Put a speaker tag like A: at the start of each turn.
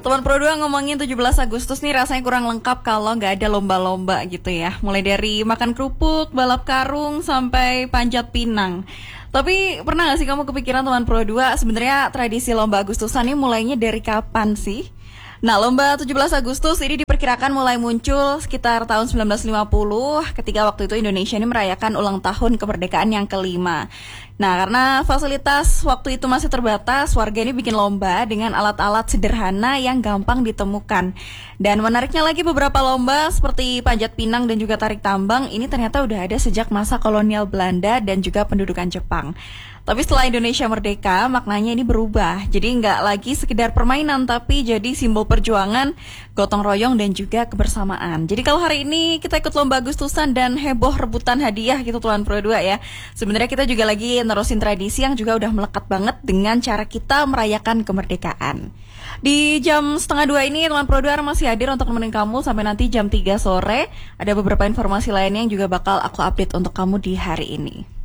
A: Teman Pro 2 ngomongin 17 Agustus nih rasanya kurang lengkap kalau nggak ada lomba-lomba gitu ya. Mulai dari makan kerupuk, balap karung, sampai panjat pinang. Tapi pernah nggak sih kamu kepikiran teman Pro 2 sebenarnya tradisi lomba Agustusan ini mulainya dari kapan sih? Nah, lomba 17 Agustus ini diperkirakan mulai muncul sekitar tahun 1950 ketika waktu itu Indonesia ini merayakan ulang tahun kemerdekaan yang kelima. Nah, karena fasilitas waktu itu masih terbatas, warga ini bikin lomba dengan alat-alat sederhana yang gampang ditemukan. Dan menariknya lagi beberapa lomba seperti panjat pinang dan juga tarik tambang ini ternyata udah ada sejak masa kolonial Belanda dan juga pendudukan Jepang. Tapi setelah Indonesia merdeka, maknanya ini berubah. Jadi nggak lagi sekedar permainan, tapi jadi simbol perjuangan, gotong royong, dan juga kebersamaan. Jadi kalau hari ini kita ikut lomba Agustusan dan heboh rebutan hadiah gitu Tuan Pro 2 ya. Sebenarnya kita juga lagi nerusin tradisi yang juga udah melekat banget dengan cara kita merayakan kemerdekaan. Di jam 1:30 ini Tuan Pro 2 masih hadir untuk nemenin kamu sampai nanti jam 3 sore. Ada beberapa informasi lainnya yang juga bakal aku update untuk kamu di hari ini.